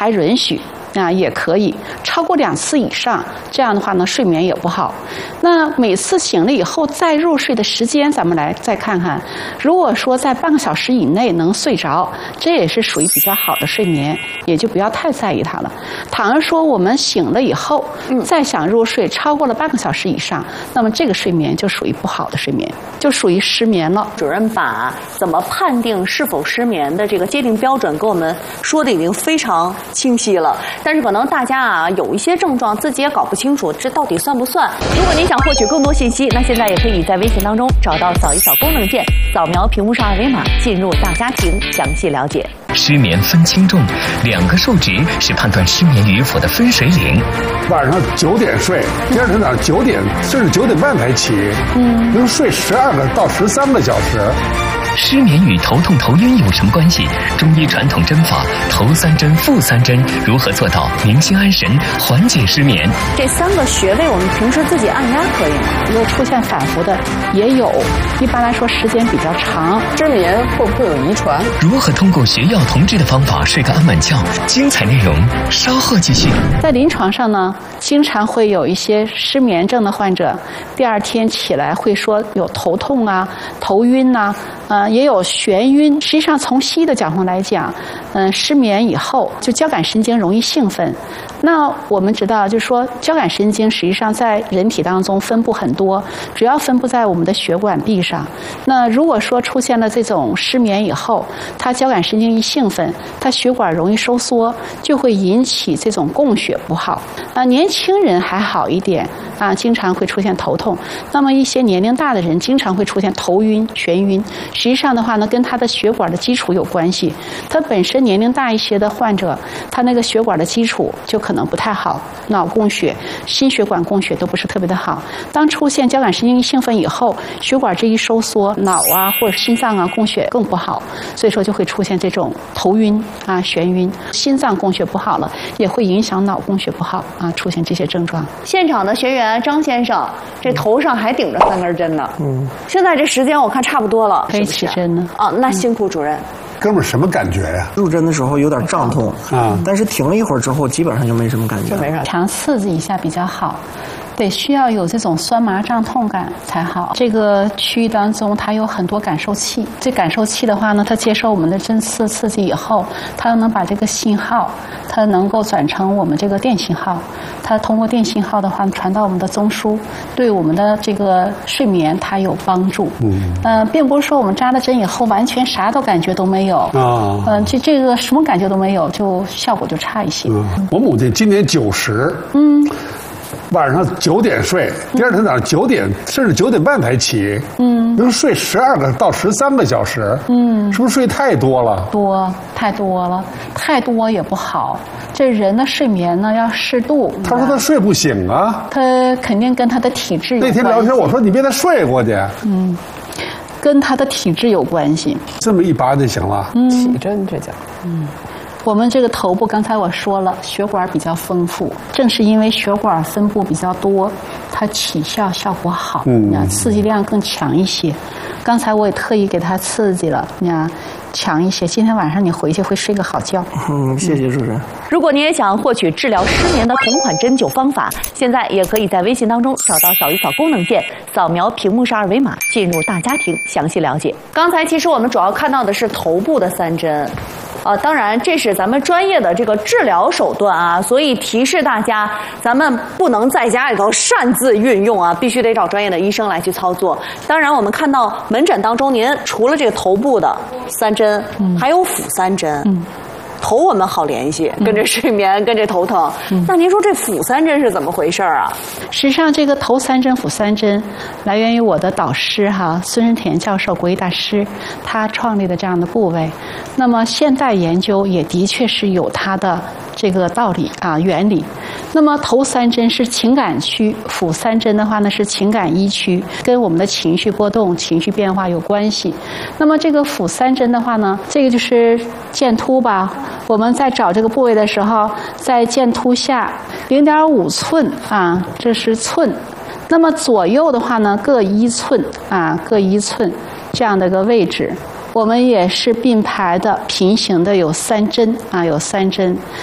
还允许。也可以超过2次以上，这样的话呢，睡眠也不好。那每次醒了以后再入睡的时间，咱们来再看看。如果说在半个小时以内能睡着，这也是属于比较好的睡眠，也就不要太在意它了。倘若说我们醒了以后，再想入睡超过了半个小时以上，那么这个睡眠就属于不好的睡眠，就属于失眠了。 主任把怎么判定是否失眠的这个界定标准跟我们说的已经非常清晰了。但是可能大家有一些症状自己也搞不清楚，这到底算不算？如果您想获取更多信息，那现在也可以在微信当中找到扫一扫功能键，扫描屏幕上二维码，进入大家庭详细了解。 失眠分轻重，2个数值是判断失眠与否的分水岭。 晚上9点睡，第二天早上9点甚至9点半才起，能睡12个到13个小时。 失眠与头痛头晕有什么关系？中医传统针法头3针、腹3针如何做到宁心安神，缓解失眠？ 这3个穴位我们平时自己按压可以吗？ 如果出现反复的也有，一般来说时间比较长。 失眠会不会有遗传？ 如何通过学药同治的方法睡个安稳觉？精彩内容稍后继续。 在临床上呢，经常会有一些失眠症的患者，第2天起来会说有头痛啊、头晕啊，也有眩晕。实际上从西医的角度来讲，失眠以后就交感神经容易兴奋。那我们知道，就是说交感神经实际上在人体当中分布很多，主要分布在我们的血管壁上。那如果说出现了这种失眠以后，它交感神经一兴奋，它血管容易收缩，就会引起这种供血不好。年轻人还好一点经常会出现头痛。那么一些年龄大的人经常会出现头晕、眩晕。实际上的话呢，跟他的血管的基础有关系。他本身年龄大一些的患者，他那个血管的基础就可能不太好，脑供血、心血管供血都不是特别的好。当出现交感神经一兴奋以后，血管这一收缩，脑或者心脏供血更不好，所以说就会出现这种头晕眩晕。心脏供血不好了，也会影响脑供血不好出现这些症状。 现场的学员张先生，这头上还顶着3根针呢。现在这时间我看差不多了， 可以起针呢。 那辛苦主任。 哥们儿什么感觉呀？ 入针的时候有点胀痛但是停了一会儿之后，基本上就没什么感觉。 常刺激一下比较好。得需要有这种酸麻胀痛感才好。这个区域当中它有很多感受器，这感受器的话呢，它接受我们的针刺刺激以后，它能把这个信号它能够转成我们这个电信号，它通过电信号的话传到我们的中枢，对我们的这个睡眠它有帮助。并不是说我们扎了针以后完全啥都感觉都没有这个什么感觉都没有，就效果就差一些。 我母亲今年90，晚上9点睡，第二天早上9点甚至9点半才起，能睡12个到13个小时，是不是睡太多了？ 太多了，太多也不好。这人的睡眠呢要适度。 他说他睡不醒啊， 他肯定跟他的体质有关系。 那天聊天我说你别再睡过去， 跟他的体质有关系。 这么一拔就行了， 起针这叫。 我们这个头部，刚才我说了，血管比较丰富，正是因为血管分布比较多，它起效果好，刺激量更强一些。刚才我也特意给他刺激了，强一些。今天晚上你回去会睡个好觉。 谢谢主任。 如果您也想获取治疗失眠的同款针灸方法，现在也可以在微信当中找到扫一扫功能键，扫描屏幕上二维码，进入大家庭详细了解。刚才其实我们主要看到的是头部的3针。当然这是咱们专业的这个治疗手段所以提示大家，咱们不能在家里头擅自运用必须得找专业的医生来去操作。当然我们看到门诊当中，您除了这个头部的3针，还有腹3针。头我们好联系，跟这睡眠跟这头疼。那您说这腹3针是怎么回事实际上这个头3针、腹3针来源于我的导师孙仁田教授，国医大师，他创立的这样的部位。那么现代研究也的确是有它的这个道理原理。那么头3针是情感区，腹3针的话呢是情感1区，跟我们的情绪波动、情绪变化有关系。那么这个腹3针的话呢，这个就是剑突吧。我们在找这个部位的时候，在剑突下0.5寸这是寸。那么左右的话呢，各1寸各1寸这样的一个位置。我们也是并排的、平行的，有3针有3针。